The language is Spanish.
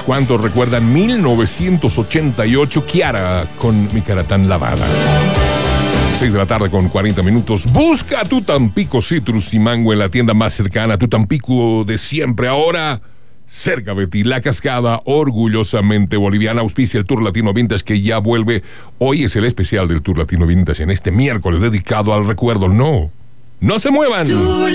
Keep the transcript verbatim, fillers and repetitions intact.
¿Cuántos recuerdan mil novecientos ochenta y ocho? Kiara con Mi cara tan lavada. seis de la tarde con cuarenta minutos. Busca tu Tampico Citrus y Mango en la tienda más cercana. Tu Tampico de siempre, ahora cerca de ti. La Cascada, orgullosamente boliviana, auspicia el Tour Latino Vintage que ya vuelve. Hoy es el especial del Tour Latino Vintage en este miércoles dedicado al recuerdo. No, no se muevan.